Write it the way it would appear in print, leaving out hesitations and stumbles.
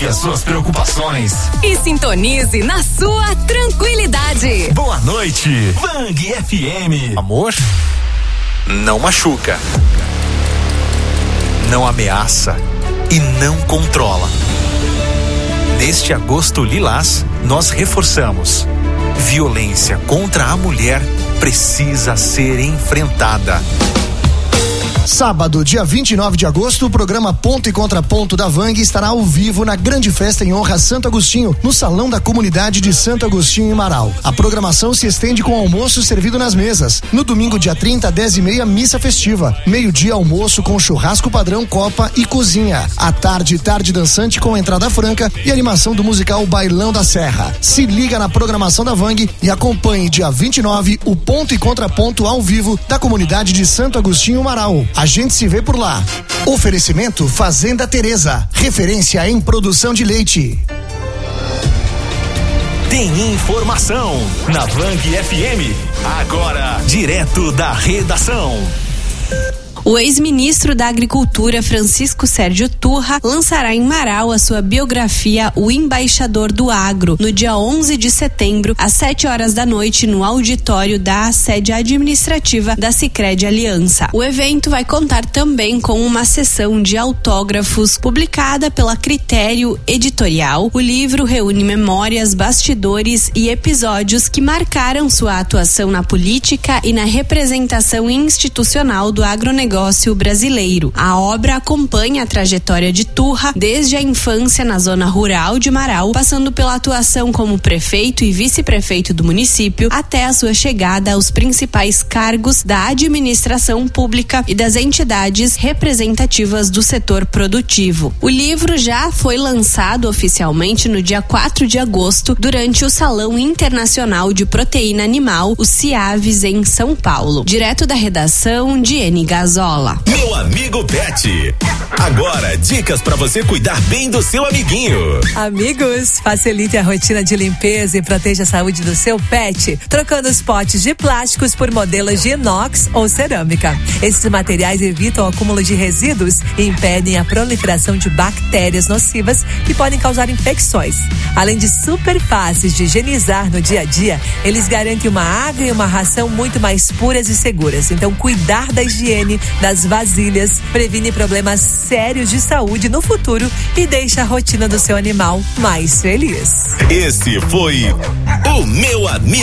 as suas preocupações e sintonize na sua tranquilidade. Boa noite, Vang FM. Amor não machuca, não ameaça e não controla. Neste agosto lilás, nós reforçamos: violência contra a mulher precisa ser enfrentada. Sábado, dia 29 de agosto, o programa Ponto e Contraponto da Vang estará ao vivo na grande festa em honra a Santo Agostinho, no Salão da Comunidade de Santo Agostinho em Marau. A programação se estende com almoço servido nas mesas. No domingo, dia 30, 10h30, missa festiva. Meio-dia, almoço com churrasco padrão, copa e cozinha. À tarde, tarde dançante com entrada franca e animação do musical Bailão da Serra. Se liga na programação da Vang e acompanhe dia 29 o Ponto e Contraponto ao vivo da Comunidade de Santo Agostinho Marau. A gente se vê por lá. Oferecimento Fazenda Teresa, referência em produção de leite. Tem informação na Vang FM. Agora, direto da redação. O ex-ministro da Agricultura, Francisco Sérgio Turra, lançará em Marau a sua biografia O Embaixador do Agro, no dia 11 de setembro, às 7h da noite, no auditório da sede administrativa da Sicredi Aliança. O evento vai contar também com uma sessão de autógrafos publicada pela Critério Editorial. O livro reúne memórias, bastidores e episódios que marcaram sua atuação na política e na representação institucional do agronegócio brasileiro. A obra acompanha a trajetória de Turra desde a infância na zona rural de Marau, passando pela atuação como prefeito e vice-prefeito do município, até a sua chegada aos principais cargos da administração pública e das entidades representativas do setor produtivo. O livro já foi lançado oficialmente no dia 4 de agosto, durante o Salão Internacional de Proteína Animal, o CIAVES, em São Paulo. Direto da redação, Diene Gazola. Meu amigo Pet. Agora, dicas para você cuidar bem do seu amiguinho. Amigos, facilite a rotina de limpeza e proteja a saúde do seu pet, trocando os potes de plásticos por modelos de inox ou cerâmica. Esses materiais evitam o acúmulo de resíduos e impedem a proliferação de bactérias nocivas que podem causar infecções. Além de super fáceis de higienizar no dia a dia, eles garantem uma água e uma ração muito mais puras e seguras. Então, cuidar da higiene das vasilhas previne problemas sérios de saúde no futuro e deixa a rotina do seu animal mais feliz. Esse foi o Meu Amigo